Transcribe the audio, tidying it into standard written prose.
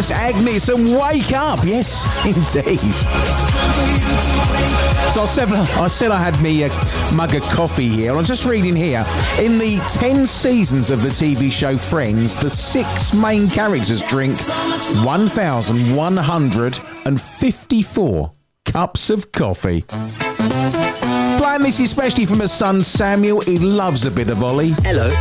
Yes, Agnes, and wake up. Yes, indeed. So I said I had me a mug of coffee here. I'm just reading here. In the 10 seasons of the TV show Friends, the 6 main characters drink 1,154 cups of coffee. Playing this especially for my son Samuel. He loves a bit of Ollie. Hello.